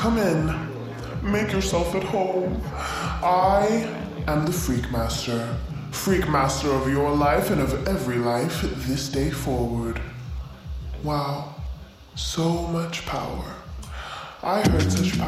come in. Make yourself at home. I am the Freak Master. Freak Master of your life and of every life this day forward. Wow, so much power. I heard such power.